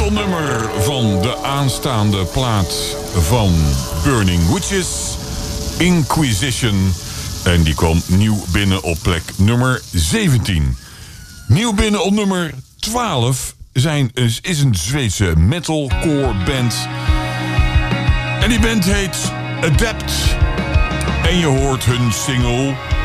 titelnummer van de aanstaande plaat van Burning Witches, Inquisition. En die kwam nieuw binnen op plek nummer 17. Nieuw binnen op nummer 12 is een Zweedse metalcore band. En die band heet Adapt. En je hoort hun single